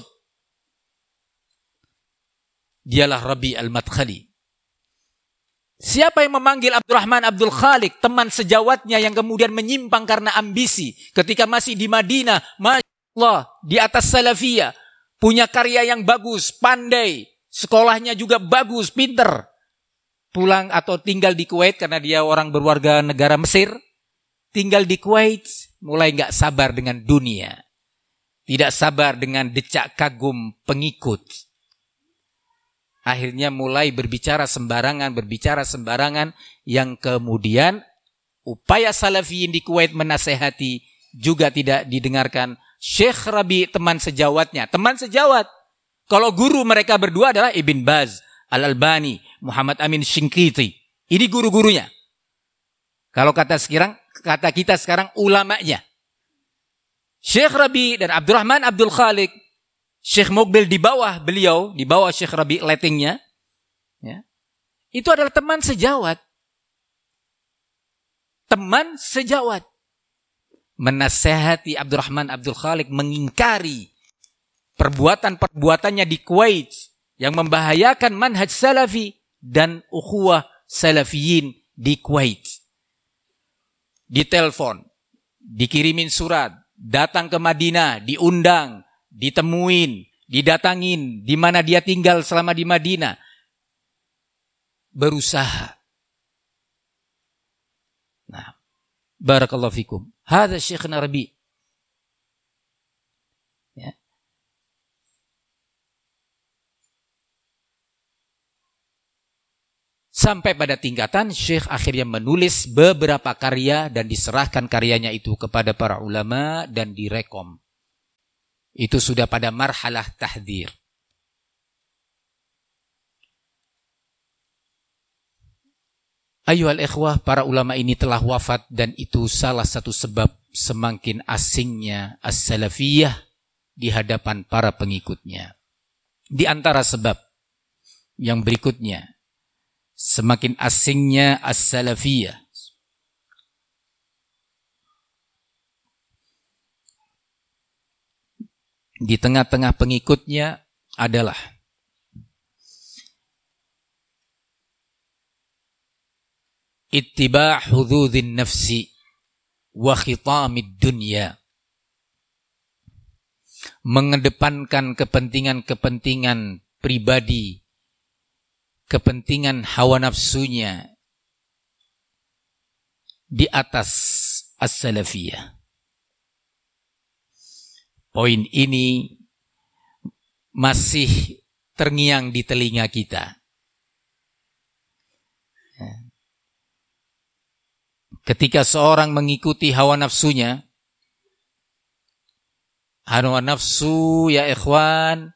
Dialah Rabi al-Madkhali. Siapa yang memanggil Abdurrahman Abdul Khaliq, teman sejawatnya yang kemudian menyimpang karena ambisi ketika masih di Madinah, Masya Allah, di atas salafiyah, punya karya yang bagus, pandai, sekolahnya juga bagus, pinter. Pulang atau tinggal di Kuwait karena dia orang berwarga negara Mesir, tinggal di Kuwait, mulai gak sabar dengan dunia. Tidak sabar dengan decak kagum pengikut. Akhirnya mulai berbicara sembarangan yang kemudian upaya salafiyin di Kuwait menasehati juga tidak didengarkan. Syekh Rabi teman sejawatnya, teman sejawat. Kalau guru mereka berdua adalah Ibn Baz, Al-Albani, Muhammad Amin Shinqiti. Ini guru-gurunya. Kalau kata kita sekarang ulamanya. Syekh Rabi dan Abdurrahman Abdul Khaliq, Syekh Muqbil di bawah beliau, di bawah Syekh Rabi lettingnya, ya, itu adalah teman sejawat. Teman sejawat. Menasehati Abdurrahman Abdul Khaliq, mengingkari perbuatan-perbuatannya di Kuwait yang membahayakan manhaj salafi dan ukhuwah salafiyin di Kuwait. Ditelepon, dikirimin surat, datang ke Madinah, diundang, ditemuin, didatangin, di mana dia tinggal selama di Madinah. Berusaha. Nah, barakallahu fikum. Hadza Syekhna Rabi. Ya. Sampai pada tingkatan Syekh akhirnya menulis beberapa karya dan diserahkan karyanya itu kepada para ulama dan direkom. Itu sudah pada marhalah tahdzir. Ayyuhal ikhwah, para ulama ini telah wafat dan itu salah satu sebab semakin asingnya as-salafiyah di hadapan para pengikutnya. Di antara sebab yang berikutnya, semakin asingnya as-salafiyah di tengah-tengah pengikutnya adalah ittiba' hududin nafsi wa khitamid dunya, mengedepankan kepentingan-kepentingan pribadi, kepentingan hawa nafsunya di atas as-salafiyah. Poin ini masih terngiang di telinga kita. Ketika seorang mengikuti hawa nafsunya, hawa nafsu ya ikhwan,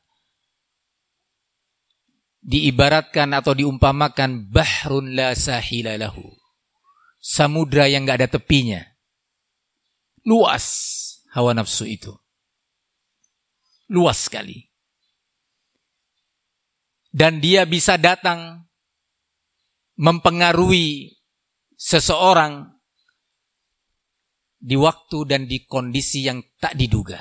diibaratkan atau diumpamakan bahrun la sahila lahu, samudra yang gak ada tepinya. Luas hawa nafsu itu, luas sekali. Dan dia bisa datang mempengaruhi seseorang di waktu dan di kondisi yang tak diduga.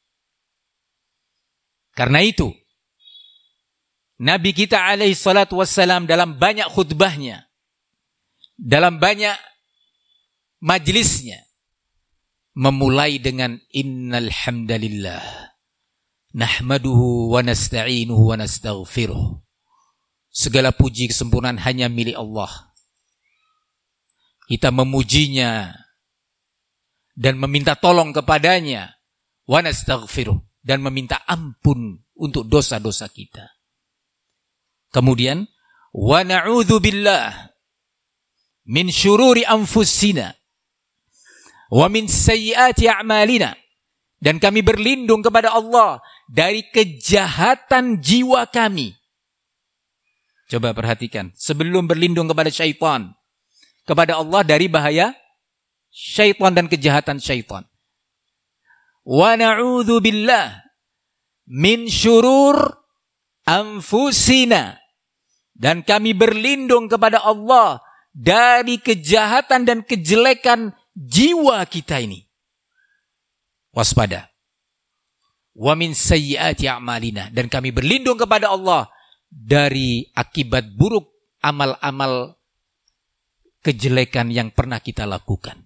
Karena itu, Nabi kita alaihi salatu wassalam dalam banyak khutbahnya, dalam banyak majlisnya, memulai dengan innal hamdalillah nahmaduhu wa nasta'inuhu wa nastaghfiruh. Segala puji kesempurnaan hanya milik Allah. Kita memujinya dan meminta tolong kepadanya, wa nastaghfiruh, dan meminta ampun untuk dosa-dosa kita. Kemudian wa na'udzu billah min syururi anfusina wa min sayyiati a'malina, dan kami berlindung kepada Allah dari kejahatan jiwa kami. Coba perhatikan, sebelum berlindung kepada syaitan, kepada Allah dari bahaya syaitan dan kejahatan syaitan. Wa na'udzu billah min syurur anfusina, dan kami berlindung kepada Allah dari kejahatan dan kejelekan jiwa kita ini. Waspada. Wa min sayyiati a'malina, dan kami berlindung kepada Allah dari akibat buruk amal-amal kejelekan yang pernah kita lakukan.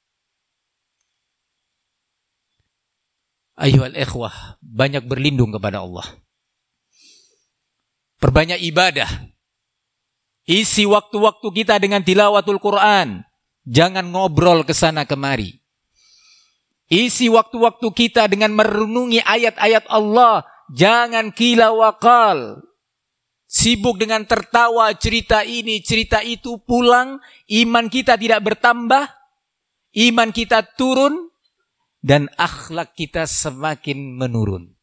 Ayyuhal ikhwah, banyak berlindung kepada Allah. Perbanyak ibadah. Isi waktu-waktu kita dengan tilawatul Quran. Jangan ngobrol ke sana kemari. Isi waktu-waktu kita dengan merenungi ayat-ayat Allah. Jangan kila wakal. Sibuk dengan tertawa, cerita ini, cerita itu, pulang. Iman kita tidak bertambah. Iman kita turun. Dan akhlak kita semakin menurun.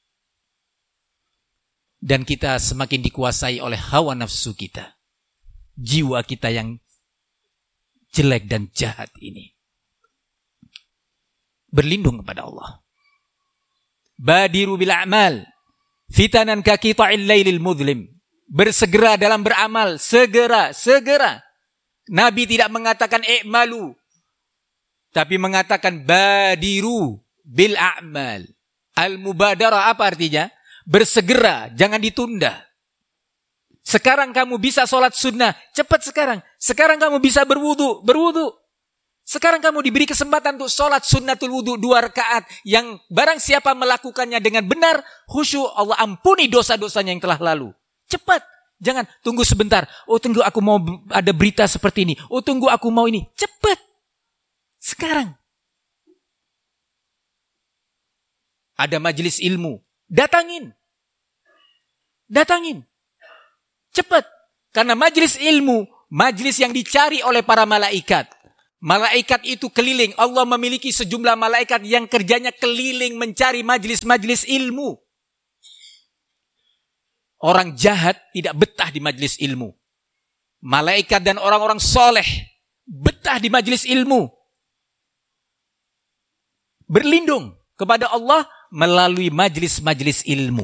Dan kita semakin dikuasai oleh hawa nafsu kita. Jiwa kita yang jelek dan jahat ini. Berlindung kepada Allah. Badiru bil a'mal fitanan ka qita'il lailil mudlim. Bersegera dalam beramal, segera. Nabi tidak mengatakan i'malu, tapi mengatakan badiru bil a'mal. Al-mubadarah apa artinya? Bersegera, jangan ditunda. Sekarang kamu bisa sholat sunnah, cepat sekarang. Sekarang kamu bisa berwudu. Sekarang kamu diberi kesempatan untuk sholat sunnatul wudu 2 rakaat. Yang barang siapa melakukannya dengan benar, khusyuk, Allah ampuni dosa-dosanya yang telah lalu. Cepat, jangan tunggu sebentar. Oh tunggu aku mau ada berita seperti ini. Oh tunggu aku mau ini. Cepat, sekarang. Ada majelis ilmu, datangin. Cepat. Karena majelis ilmu Majlis yang dicari oleh para malaikat. Malaikat itu keliling. Allah memiliki sejumlah malaikat yang kerjanya keliling mencari majlis-majlis ilmu. Orang jahat tidak betah di majlis ilmu. Malaikat dan orang-orang soleh betah di majlis ilmu. Berlindung kepada Allah melalui majlis-majlis ilmu.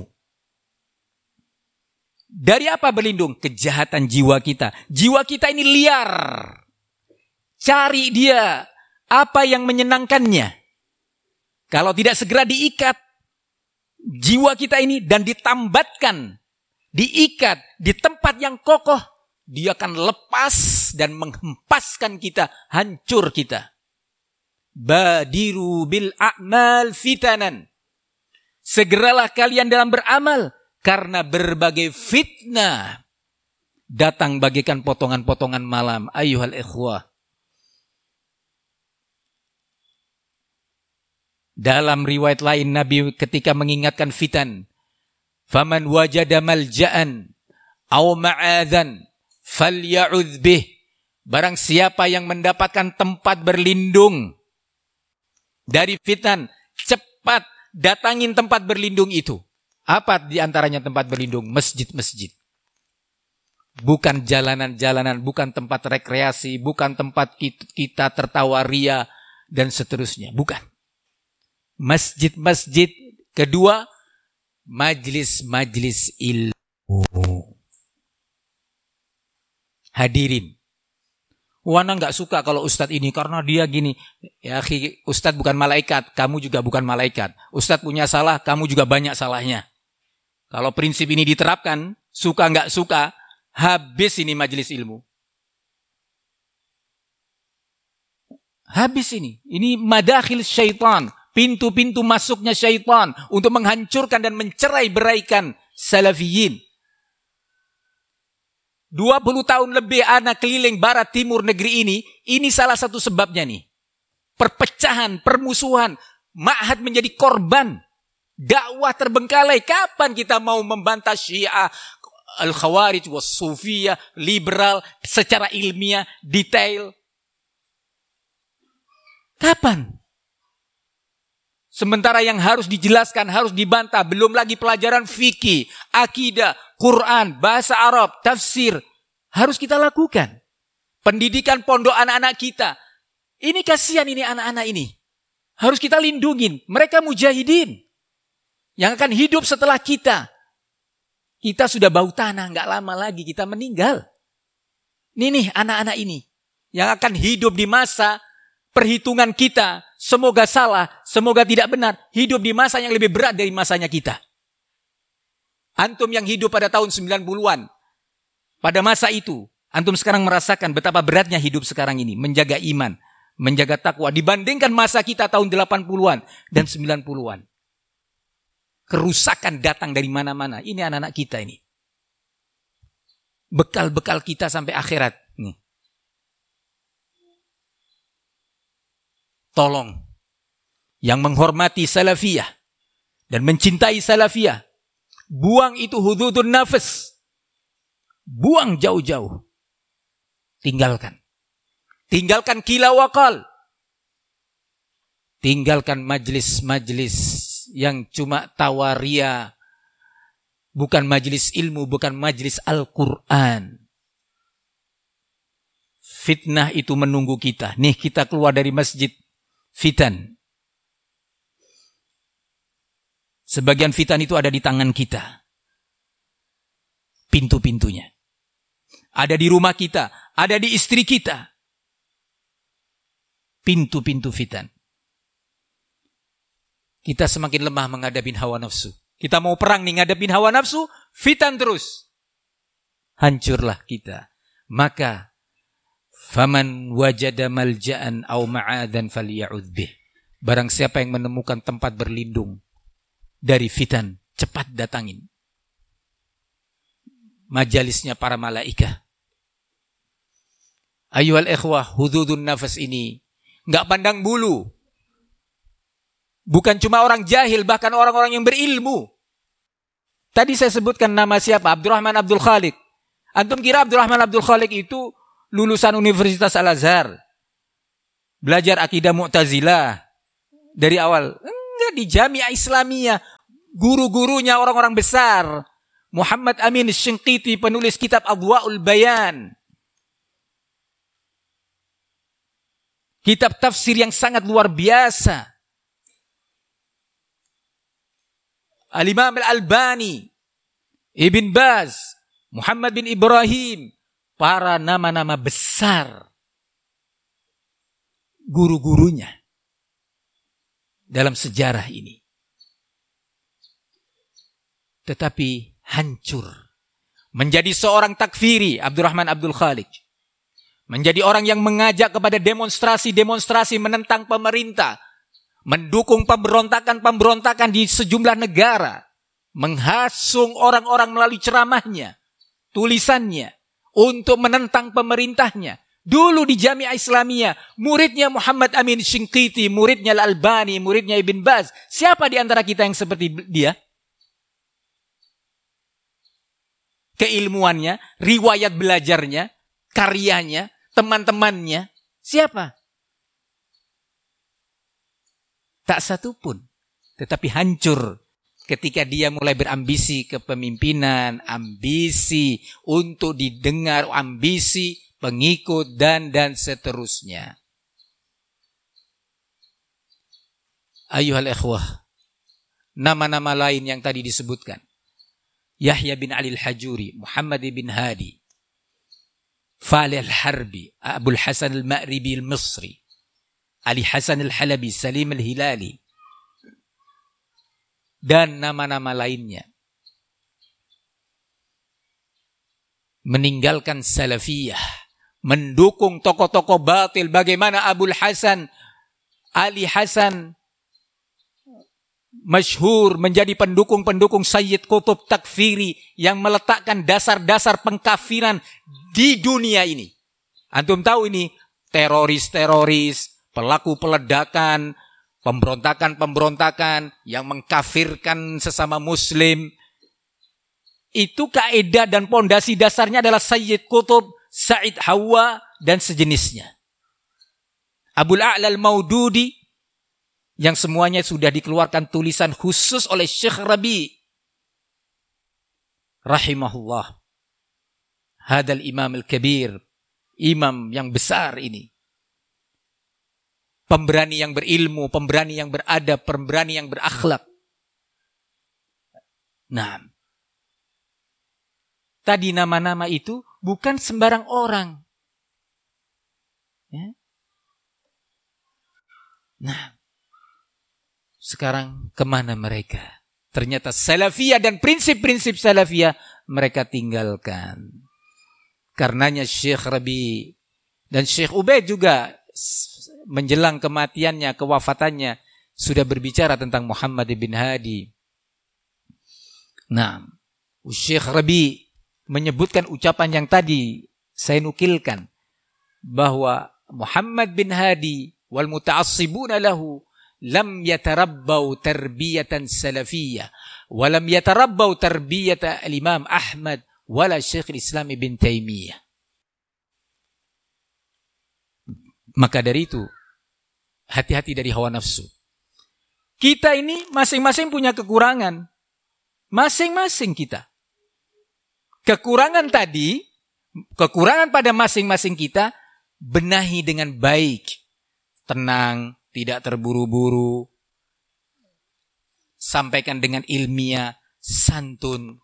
Dari apa berlindung? Kejahatan jiwa kita. Jiwa kita ini liar. Cari dia apa yang menyenangkannya. Kalau tidak segera diikat jiwa kita ini dan ditambatkan, diikat di tempat yang kokoh, dia akan lepas dan menghempaskan kita, hancur kita. Badiru bil a'mal fitanan. Segeralah kalian dalam beramal, karena berbagai fitnah datang bagaikan potongan-potongan malam. Ayyuhal ikhwah. Dalam riwayat lain Nabi ketika mengingatkan fitan, faman wajada malja'an aw ma'adhan falya'udz bih. Barang siapa yang mendapatkan tempat berlindung dari fitan, cepat datangin tempat berlindung itu. Apa di antaranya tempat berlindung? Masjid-masjid. Bukan jalanan-jalanan, bukan tempat rekreasi, bukan tempat kita tertawa ria dan seterusnya. Bukan. Masjid-masjid. Kedua, majlis-majlis ilmu. Hadirin. Wana nggak suka kalau ustadz ini karena dia gini. Ya akhi, ustadz bukan malaikat, kamu juga bukan malaikat. Ustadz punya salah, kamu juga banyak salahnya. Kalau prinsip ini diterapkan, suka nggak suka, habis ini majelis ilmu. Habis ini. Ini madakhil syaitan. Pintu-pintu masuknya syaitan untuk menghancurkan dan mencerai-beraikan salafiyin. 20 tahun lebih anak keliling barat timur negeri ini salah satu sebabnya nih. Perpecahan, permusuhan, ma'had menjadi korban. Dakwah terbengkalai. Kapan kita mau membantah Syiah, Al-Khawarij, Was-Sufiyah, liberal secara ilmiah, detail? Kapan? Sementara yang harus dijelaskan, harus dibantah. Belum lagi pelajaran fikih, akidah, Quran, bahasa Arab, tafsir. Harus kita lakukan. Pendidikan pondok anak-anak kita. Ini kasihan ini anak-anak ini. Harus kita lindungin. Mereka mujahidin. Yang akan hidup setelah kita. Kita sudah bau tanah, nggak lama lagi kita meninggal. Ini nih anak-anak ini. Yang akan hidup di masa perhitungan kita. Semoga salah, semoga tidak benar. Hidup di masa yang lebih berat dari masanya kita. Antum yang hidup pada tahun 90-an. Pada masa itu, antum sekarang merasakan betapa beratnya hidup sekarang ini. Menjaga iman, menjaga takwa. Dibandingkan masa kita tahun 80-an dan 90-an. Kerusakan datang dari mana-mana. Ini anak-anak kita ini. Bekal-bekal kita sampai akhirat. Nih. Tolong. Yang menghormati salafiyah. Dan mencintai salafiyah. Buang itu hududun nafas. Buang jauh-jauh. Tinggalkan. Tinggalkan kila wakal. Tinggalkan majlis-majlis yang cuma tawaria, bukan majlis ilmu, bukan majlis Al-Quran. Fitnah itu menunggu kita. Nih kita keluar dari masjid, fitan. Sebagian fitan itu ada di tangan kita. Pintu-pintunya. Ada di rumah kita, ada di istri kita. Pintu-pintu fitan. Kita semakin lemah menghadapi hawa nafsu. Kita mau perang nih ngadepin hawa nafsu, fitan terus. Hancurlah kita. Maka faman wajada malja'an aw ma'adan falya'udz bih. Barang siapa yang menemukan tempat berlindung dari fitan, cepat datangin. Majalisnya para malaikat. Ayyuhal ikhwah, hududun nafas ini enggak pandang bulu. Bukan cuma orang jahil, bahkan orang-orang yang berilmu. Tadi saya sebutkan nama siapa? Abdurrahman Abdul Khaliq. Antum kira Abdurrahman Abdul Khaliq itu lulusan Universitas Al-Azhar, belajar akidah Mu'tazilah dari awal. Enggak, di Jami'ah Islamiyah. Guru-gurunya orang-orang besar. Muhammad Amin Shinqiti, penulis kitab Adwa'ul Bayan. Kitab tafsir yang sangat luar biasa. Al-Imam Al-Albani, Ibn Baz, Muhammad bin Ibrahim, para nama-nama besar guru-gurunya dalam sejarah ini. Tetapi hancur. Menjadi seorang takfiri, Abdurrahman Abdul Khaliq. Menjadi orang yang mengajak kepada demonstrasi-demonstrasi menentang pemerintah. Mendukung pemberontakan-pemberontakan di sejumlah negara. Menghasung orang-orang melalui ceramahnya, tulisannya, untuk menentang pemerintahnya. Dulu di Jami'ah Islamiyah, muridnya Muhammad Amin Shinqiti, muridnya Al-Albani, muridnya Ibn Baz. Siapa di antara kita yang seperti dia? Keilmuannya, riwayat belajarnya, karyanya, teman-temannya. Siapa? Tak satu pun. Tetapi hancur ketika dia mulai berambisi kepemimpinan, ambisi untuk didengar, ambisi pengikut dan seterusnya. Ayuhal ikhwah, nama-nama lain yang tadi disebutkan. Yahya bin Ali al-Hajuri, Muhammad bin Hadi, Falih al-Harbi, Abul Hasan al-Ma'ribi al-Misri, Ali Hasan al-Halabi, Salim al-Hilali, dan nama-nama lainnya. Meninggalkan salafiyah, mendukung tokoh-tokoh batil. Bagaimana Abul Hasan, Ali Hasan, masyhur menjadi pendukung-pendukung Sayyid Qutb takfiri yang meletakkan dasar-dasar pengkafiran di dunia ini. Antum tahu ini teroris-teroris, pelaku peledakan, pemberontakan-pemberontakan yang mengkafirkan sesama muslim. Itu kaidah dan pondasi dasarnya adalah Sayyid Qutb, Said Hawa dan sejenisnya. Abul A'la al-Maududi yang semuanya sudah dikeluarkan tulisan khusus oleh Syekh Rabi rahimahullah. Hadal imam al-kabir, imam yang besar ini. Pemberani yang berilmu, pemberani yang beradab, pemberani yang berakhlak. Nah, tadi nama-nama itu bukan sembarang orang. Ya. Nah, sekarang kemana mereka? Ternyata salafiyah dan prinsip-prinsip salafiyah mereka tinggalkan. Karenanya Syekh Rabi dan Syekh Ubaid juga menjelang kematiannya, kewafatannya, sudah berbicara tentang Muhammad bin Hadi. Nah, Syekh Rabi menyebutkan ucapan yang tadi saya nukilkan, bahwa Muhammad bin Hadi wal muta'assibuna lahu lam yatarabbau tarbiyatan salafiyah wa lam yatarabbau tarbiyata al-Imam Ahmad wala Syekh Islam Ibn Taimiyah. Maka dari itu, hati-hati dari hawa nafsu. Kita ini masing-masing punya kekurangan. Masing-masing kita. Kekurangan tadi, kekurangan pada masing-masing kita, benahi dengan baik. Tenang, tidak terburu-buru. Sampaikan dengan ilmiah, santun.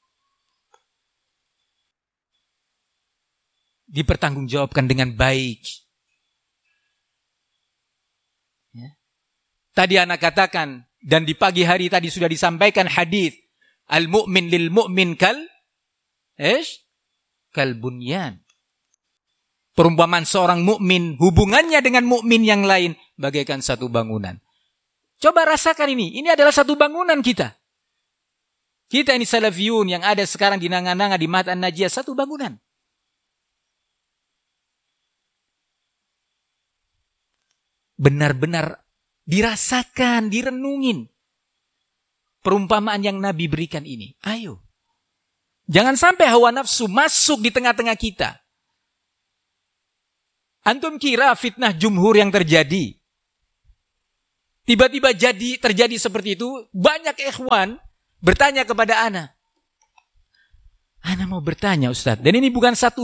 Dipertanggungjawabkan dengan baik. Tadi anak katakan, dan di pagi hari tadi sudah disampaikan hadis, al-mu'min lil mu'min kal bunyan. Perumpamaan seorang mukmin, hubungannya dengan mukmin yang lain bagaikan satu bangunan. Coba rasakan ini adalah satu bangunan kita. Kita ini salafiyun yang ada sekarang di Nanga-Nanga, di Mahat An-Najiyah, satu bangunan. Benar-benar dirasakan, direnungin perumpamaan yang Nabi berikan ini. Ayo. Jangan sampai hawa nafsu masuk di tengah-tengah kita. Antum kira fitnah jumhur yang terjadi, tiba-tiba terjadi seperti itu, banyak ikhwan bertanya kepada ana. Ana mau bertanya Ustaz, dan ini bukan satu